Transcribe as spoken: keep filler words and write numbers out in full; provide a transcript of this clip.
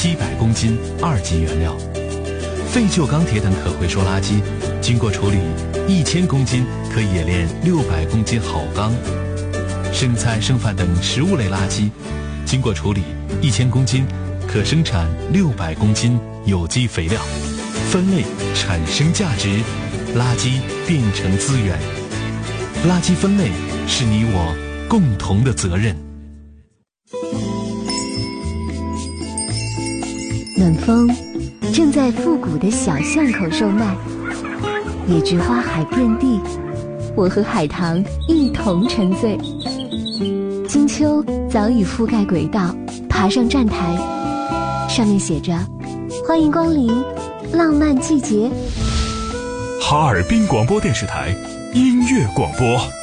七百公斤二级原料。废旧钢铁等可回收垃圾，经过处理，一千公斤可冶炼六百公斤好钢。剩菜剩饭等食物类垃圾，经过处理，一千公斤可生产六百公斤有机肥料。分类产生价值，垃圾变成资源。垃圾分类是你我共同的责任。 暖风正在复古的小巷口售卖，野菊花海遍地，我和海棠一同沉醉。金秋早已覆盖轨道，爬上站台，上面写着欢迎光临浪漫季节。 哈尔滨广播电视台音乐广播。